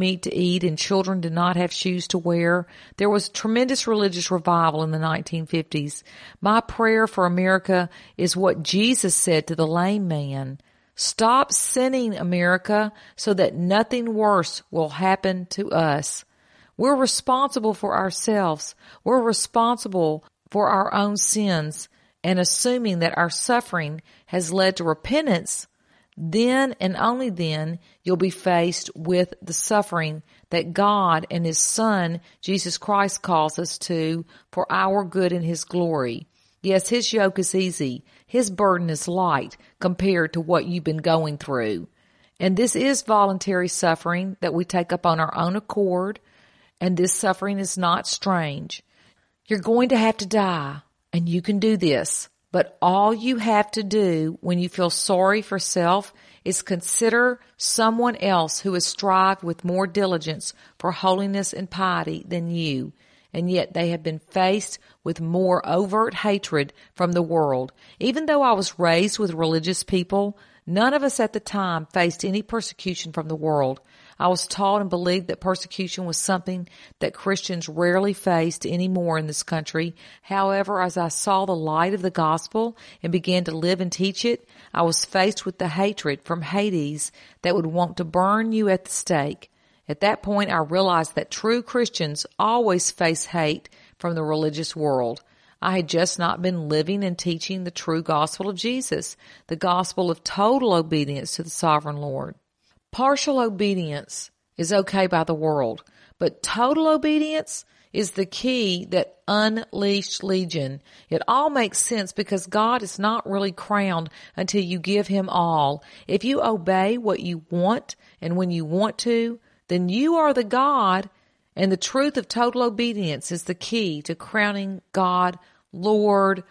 meat to eat and children did not have shoes to wear. There was tremendous religious revival in the 1950s. My prayer for America is what Jesus said to the lame man. Stop sinning, America, so that nothing worse will happen to us. We're responsible for ourselves. We're responsible for our own sins. And assuming that our suffering has led to repentance, then and only then you'll be faced with the suffering that God and His Son, Jesus Christ, calls us to for our good and His glory. Yes, His yoke is easy. His burden is light compared to what you've been going through. And this is voluntary suffering that we take up on our own accord, and this suffering is not strange. You're going to have to die, and you can do this. But all you have to do when you feel sorry for self is consider someone else who has strived with more diligence for holiness and piety than you, and yet they have been faced with more overt hatred from the world. Even though I was raised with religious people, none of us at the time faced any persecution from the world. I was taught and believed that persecution was something that Christians rarely faced anymore in this country. However, as I saw the light of the gospel and began to live and teach it, I was faced with the hatred from Hades that would want to burn you at the stake. At that point, I realized that true Christians always face hate from the religious world. I had just not been living and teaching the true gospel of Jesus, the gospel of total obedience to the sovereign Lord. Partial obedience is okay by the world, but total obedience is the key that unleashed Legion. It all makes sense because God is not really crowned until you give Him all. If you obey what you want and when you want to, then you are the God, and the truth of total obedience is the key to crowning God Lord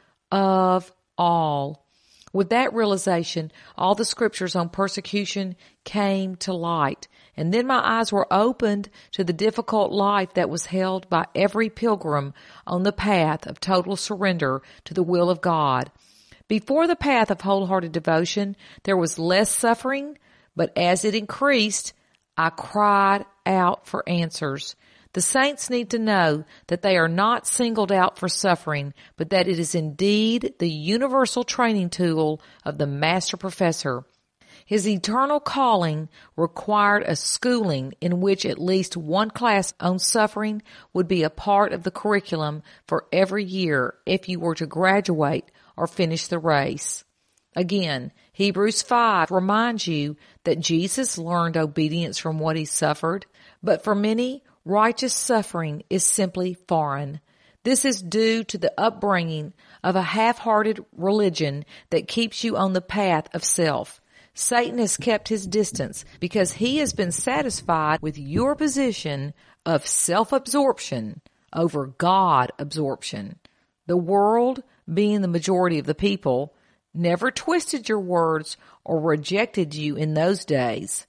of all. With that realization, all the scriptures on persecution came to light, and then my eyes were opened to the difficult life that was held by every pilgrim on the path of total surrender to the will of God. Before the path of wholehearted devotion, there was less suffering, but as it increased, I cried out for answers. The saints need to know that they are not singled out for suffering, but that it is indeed the universal training tool of the Master Professor. His eternal calling required a schooling in which at least one class on suffering would be a part of the curriculum for every year if you were to graduate or finish the race. Again, Hebrews 5 reminds you that Jesus learned obedience from what He suffered, but for many, righteous suffering is simply foreign. This is due to the upbringing of a half-hearted religion that keeps you on the path of self. Satan has kept his distance because he has been satisfied with your position of self-absorption over God-absorption. The world, being the majority of the people, never twisted your words or rejected you in those days.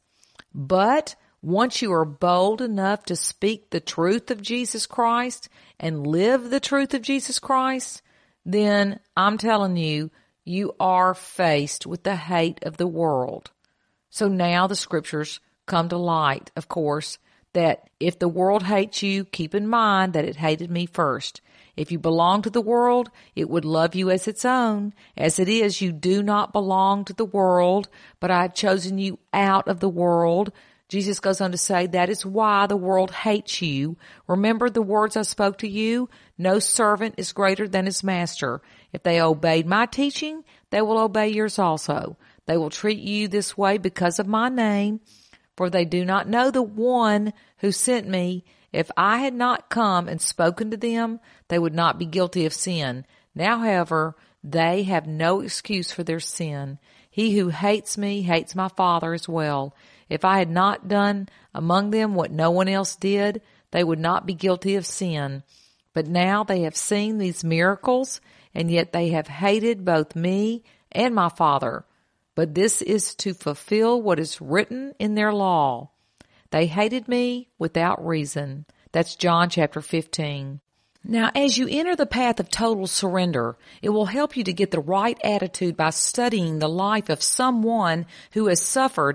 But once you are bold enough to speak the truth of Jesus Christ and live the truth of Jesus Christ, then I'm telling you, you are faced with the hate of the world. So now the scriptures come to light, of course, that if the world hates you, keep in mind that it hated me first. If you belong to the world, it would love you as its own. As it is, you do not belong to the world, but I have chosen you out of the world. Jesus goes on to say, that is why the world hates you. Remember the words I spoke to you? No servant is greater than his master. If they obeyed my teaching, they will obey yours also. They will treat you this way because of my name, for they do not know the one who sent me. If I had not come and spoken to them, they would not be guilty of sin. Now, however, they have no excuse for their sin. He who hates me hates my Father as well. If I had not done among them what no one else did, they would not be guilty of sin. But now they have seen these miracles, and yet they have hated both me and my Father. But this is to fulfill what is written in their law. They hated me without reason. That's John chapter 15. Now, as you enter the path of total surrender, it will help you to get the right attitude by studying the life of someone who has suffered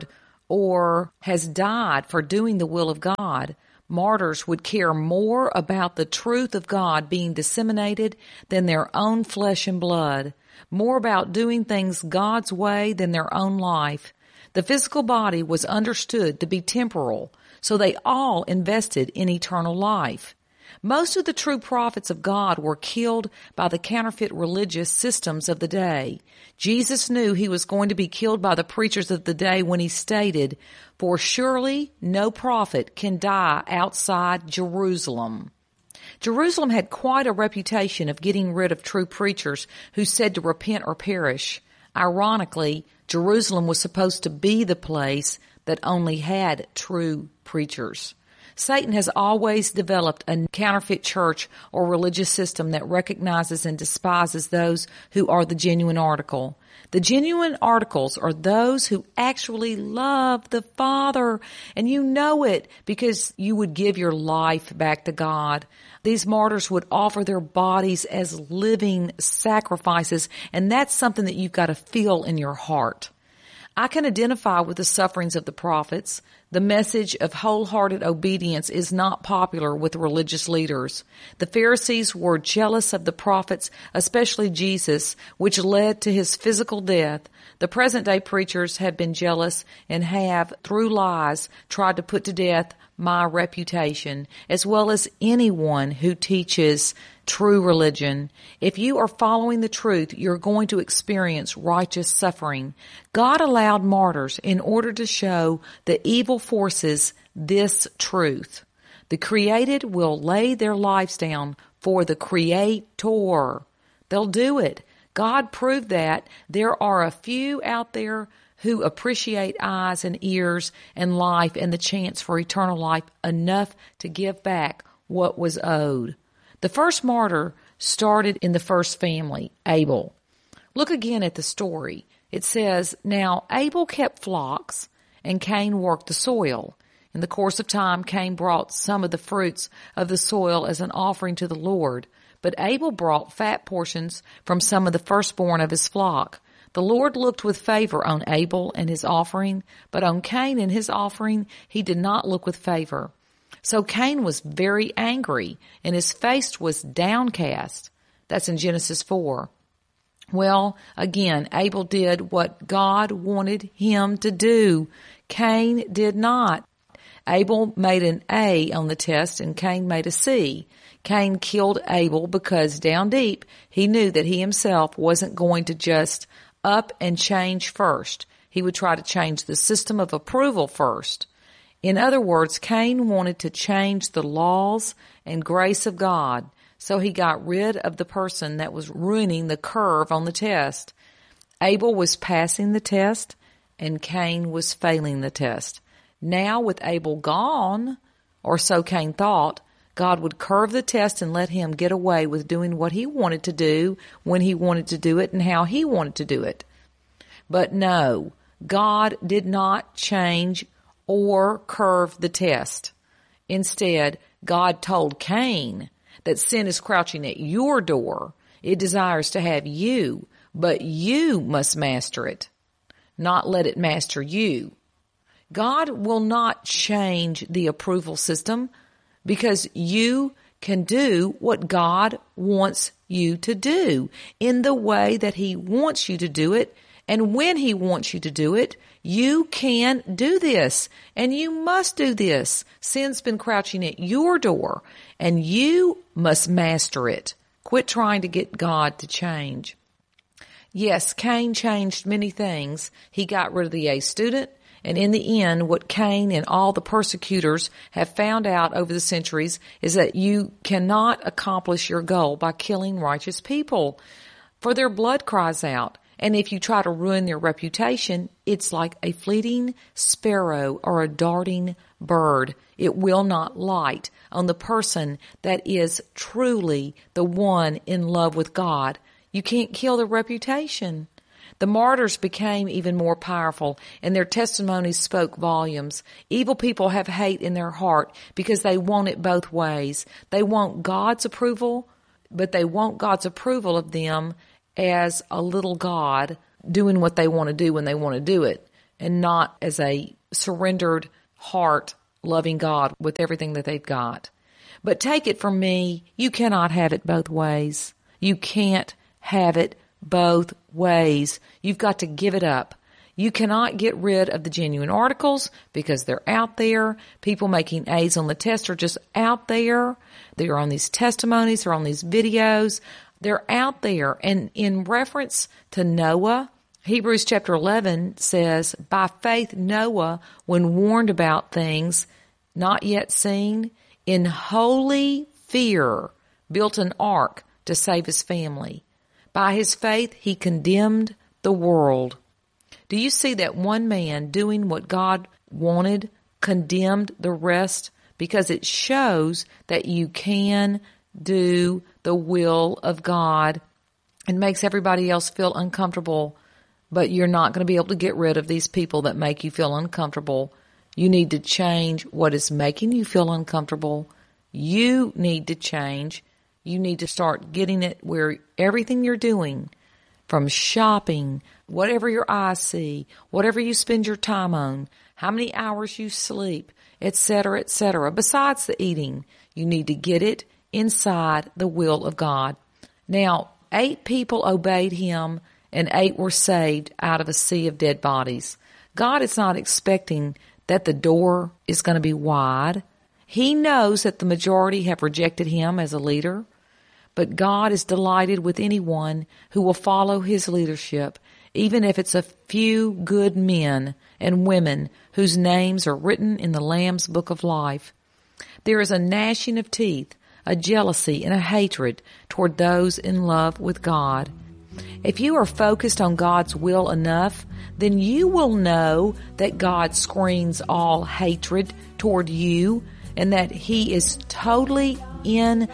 or has died for doing the will of God, martyrs would care more about the truth of God being disseminated than their own flesh and blood, more about doing things God's way than their own life. The physical body was understood to be temporal, so they all invested in eternal life. Most of the true prophets of God were killed by the counterfeit religious systems of the day. Jesus knew he was going to be killed by the preachers of the day when he stated, "For surely no prophet can die outside Jerusalem." Jerusalem had quite a reputation of getting rid of true preachers who said to repent or perish. Ironically, Jerusalem was supposed to be the place that only had true preachers. Satan has always developed a counterfeit church or religious system that recognizes and despises those who are the genuine article. The genuine articles are those who actually love the Father, and you know it because you would give your life back to God. These martyrs would offer their bodies as living sacrifices, and that's something that you've got to feel in your heart. I can identify with the sufferings of the prophets. The message of wholehearted obedience is not popular with religious leaders. The Pharisees were jealous of the prophets, especially Jesus, which led to his physical death. The present-day preachers have been jealous and have, through lies, tried to put to death my reputation, as well as anyone who teaches true religion. If you are following the truth, you're going to experience righteous suffering. God allowed martyrs in order to show the evil forces this truth. The created will lay their lives down for the Creator. They'll do it. God proved that. There are a few out there who appreciate eyes and ears and life and the chance for eternal life enough to give back what was owed. The first martyr started in the first family, Abel. Look again at the story. It says, "Now Abel kept flocks, and Cain worked the soil. In the course of time, Cain brought some of the fruits of the soil as an offering to the Lord, but Abel brought fat portions from some of the firstborn of his flock. The Lord looked with favor on Abel and his offering, but on Cain and his offering he did not look with favor. So Cain was very angry, and his face was downcast." That's in Genesis 4. Well, again, Abel did what God wanted him to do. Cain did not. Abel made an A on the test, and Cain made a C. Cain killed Abel because down deep he knew that he himself wasn't going to just up and change first. He would try to change the system of approval first. In other words, Cain wanted to change the laws and grace of God, so he got rid of the person that was ruining the curve on the test. Abel was passing the test, and Cain was failing the test. Now with Abel gone, or so Cain thought, God would curve the test and let him get away with doing what he wanted to do, when he wanted to do it, and how he wanted to do it. But no, God did not change or curve the test. Instead, God told Cain that sin is crouching at your door. It desires to have you, but you must master it, not let it master you. God will not change the approval system because you can do what God wants you to do in the way that He wants you to do it. And when He wants you to do it, you can do this, and you must do this. Sin's been crouching at your door, and you must master it. Quit trying to get God to change. Yes, Cain changed many things. He got rid of the A student, and in the end, what Cain and all the persecutors have found out over the centuries is that you cannot accomplish your goal by killing righteous people, for their blood cries out. And if you try to ruin their reputation, it's like a fleeting sparrow or a darting bird. It will not light on the person that is truly the one in love with God. You can't kill their reputation. The martyrs became even more powerful, and their testimonies spoke volumes. Evil people have hate in their heart because they want it both ways. They want God's approval, but they want God's approval of them as a little God doing what they want to do when they want to do it. and not as a surrendered heart loving God with everything that they've got. But take it from me, you cannot have it both ways. You can't have it both ways. You've got to give it up. You cannot get rid of the genuine articles because they're out there. People making A's on the test are just out there. They're on these testimonies, they're on these videos. They're out there. And in reference to Noah, Hebrews chapter 11 says, by faith Noah, when warned about things not yet seen, in holy fear built an ark to save his family. By his faith he condemned the world. Do you see that one man doing what God wanted condemned the rest? Because it shows that you can do the will of God and makes everybody else feel uncomfortable. But you're not going to be able to get rid of these people that make you feel uncomfortable. You need to change what is making you feel uncomfortable. You need to change. You need to start getting it where everything you're doing, from shopping, whatever your eyes see, whatever you spend your time on, how many hours you sleep, etc., besides the eating, you need to get it inside the will of God. Now, 8 people obeyed him and 8 were saved out of a sea of dead bodies. God is not expecting that the door is going to be wide. He knows that the majority have rejected him as a leader, but God is delighted with anyone who will follow his leadership, even if it's a few good men and women whose names are written in the Lamb's book of life. There is a gnashing of teeth, a jealousy, and a hatred toward those in love with God. If you are focused on God's will enough, then you will know that God screens all hatred toward you and that he is totally in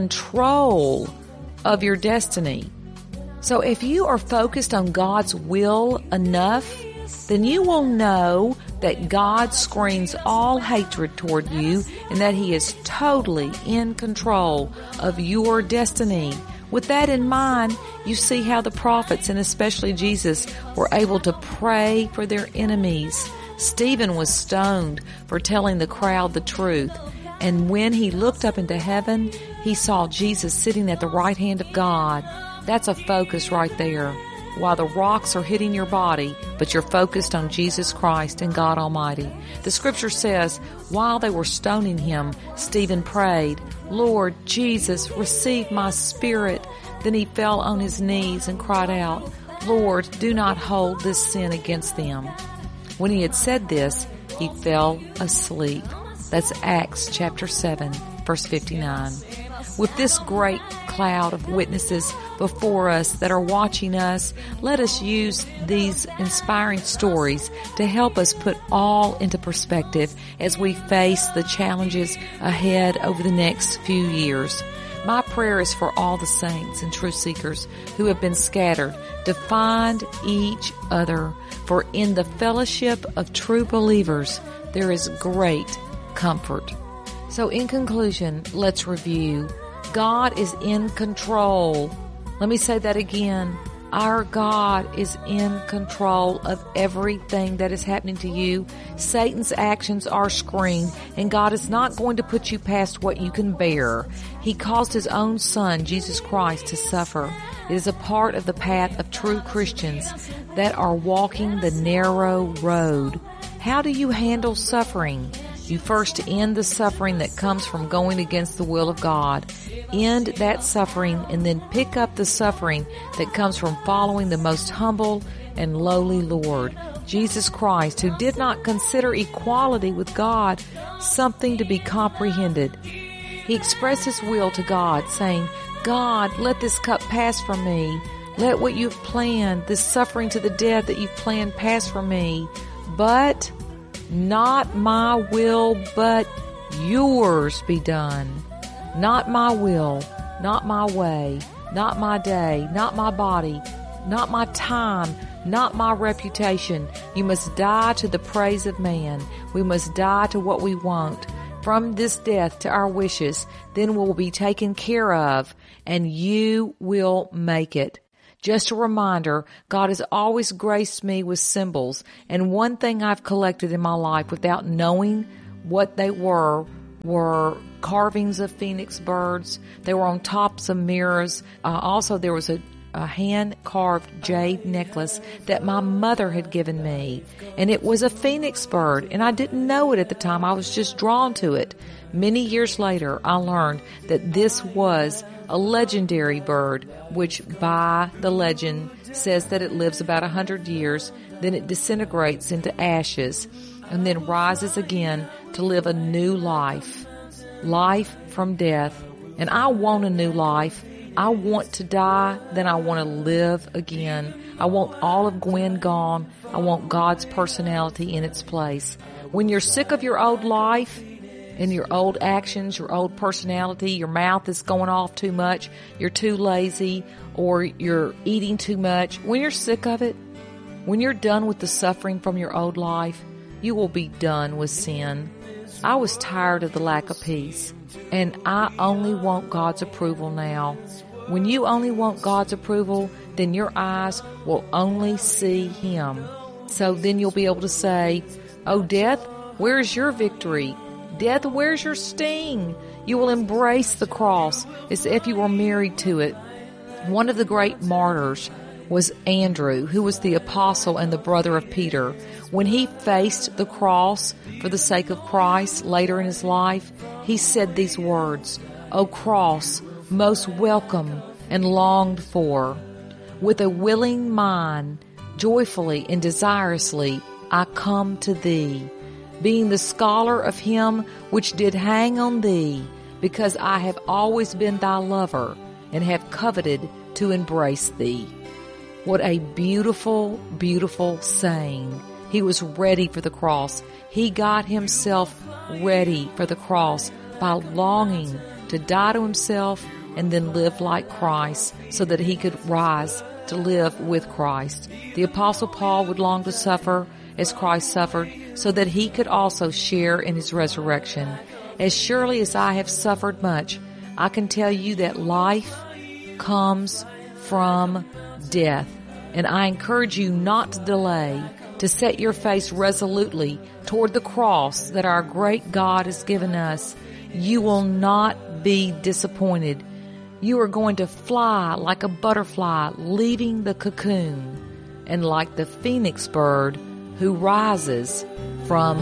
control of your destiny. So if you are focused on God's will enough, then you will know that God screens all hatred toward you and that he is totally in control of your destiny. With that in mind, you see how the prophets, and especially Jesus, were able to pray for their enemies. Stephen was stoned for telling the crowd the truth. And when he looked up into heaven, he saw Jesus sitting at the right hand of God. That's a focus right there. While the rocks are hitting your body, but you're focused on Jesus Christ and God Almighty. The scripture says, while they were stoning him, Stephen prayed, Lord Jesus, receive my spirit. Then he fell on his knees and cried out, Lord, do not hold this sin against them. When he had said this, he fell asleep. That's Acts chapter 7, verse 59. With this great cloud of witnesses before us that are watching us, let us use these inspiring stories to help us put all into perspective as we face the challenges ahead over the next few years. My prayer is for all the saints and truth seekers who have been scattered to find each other, for in the fellowship of true believers there is great comfort. So in conclusion, let's review. God is in control. Let me say that again. Our God is in control of everything that is happening to you. Satan's actions are screened, and God is not going to put you past what you can bear. He caused his own Son, Jesus Christ, to suffer. It is a part of the path of true Christians that are walking the narrow road. How do you handle suffering? You first end the suffering that comes from going against the will of God. End that suffering and then pick up the suffering that comes from following the most humble and lowly Lord, Jesus Christ, who did not consider equality with God something to be comprehended. He expressed his will to God, saying, God, let this cup pass from me. Let what you've planned, this suffering to the death that you've planned, pass from me. But not my will, but yours be done. Not my will, not my way, not my day, not my body, not my time, not my reputation. You must die to the praise of man. We must die to what we want. From this death to our wishes, then we'll be taken care of, and you will make it. Just a reminder, God has always graced me with symbols, and one thing I've collected in my life without knowing what they were carvings of phoenix birds. They were on tops of mirrors. Also, there was a hand-carved jade necklace that my mother had given me, and it was a phoenix bird, and I didn't know it at the time. I was just drawn to it. Many years later, I learned that this was a legendary bird, which by the legend says that it lives about 100 years, then it disintegrates into ashes, and then rises again to live a new life from death. And I want a new life. I want to die, then I want to live again. I want all of Gwen gone. I want God's personality in its place. When you're sick of your old life and your old actions, your old personality, your mouth is going off too much, you're too lazy, or you're eating too much, when you're sick of it, when you're done with the suffering from your old life, you will be done with sin. I was tired of the lack of peace, and I only want God's approval now. When you only want God's approval, then your eyes will only see Him. So then you'll be able to say, "Oh, death, where's your victory? Death, where's your sting?" You will embrace the cross as if you were married to it. One of the great martyrs was Andrew, who was the apostle and the brother of Peter. When he faced the cross for the sake of Christ later in his life, he said these words, "O cross, most welcome and longed for, with a willing mind, joyfully and desirously, I come to thee, being the scholar of him which did hang on thee, because I have always been thy lover, and have coveted to embrace thee." What a beautiful, beautiful saying. He was ready for the cross. He got himself ready for the cross by longing to die to himself and then live like Christ so that he could rise to live with Christ. The Apostle Paul would long to suffer as Christ suffered so that he could also share in his resurrection. As surely as I have suffered much, I can tell you that life comes from death. And I encourage you not to delay, to set your face resolutely toward the cross that our great God has given us. You will not be disappointed. You are going to fly like a butterfly leaving the cocoon, and like the phoenix bird who rises from